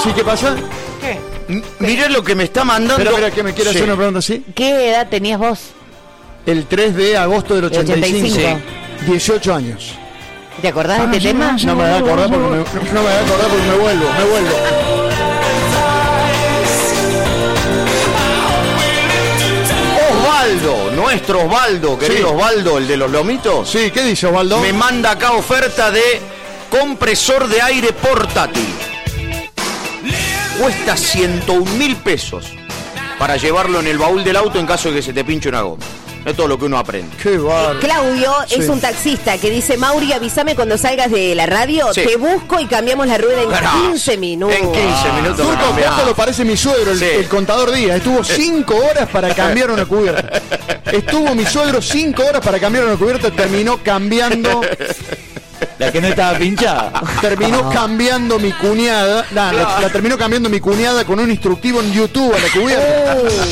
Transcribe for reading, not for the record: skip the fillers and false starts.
¿Sí qué pasa? Mirá lo que me está mandando. Pero mira, que me quiere hacer una pregunta así. ¿Qué edad tenías vos? El 3 de agosto del 85. 85. 18 años. ¿Te acordás de este tema? No me voy a acordar porque me vuelvo. Osvaldo, nuestro Osvaldo, querido Sí. Osvaldo, el de los lomitos. Sí, ¿qué dice Osvaldo? Me manda acá oferta de compresor de aire portátil. Cuesta 101.000 pesos para llevarlo en el baúl del auto en caso de que se te pinche una goma. Es todo lo que uno aprende. Qué bárbaro. Claudio Sí. es un taxista que dice: Mauri, avísame cuando salgas de la radio, Sí. te busco y cambiamos la rueda en Gracias. 15 minutos. En 15 minutos lo Turco cambiamos. Costa lo parece mi suegro, Sí. el contador Díaz. Estuvo 5 horas para cambiar una cubierta. Estuvo mi suegro 5 horas para cambiar una cubierta, terminó cambiando. La que no estaba pinchada. Terminó cambiando mi cuñada. La terminó cambiando mi cuñada con un instructivo en YouTube a la cubierta.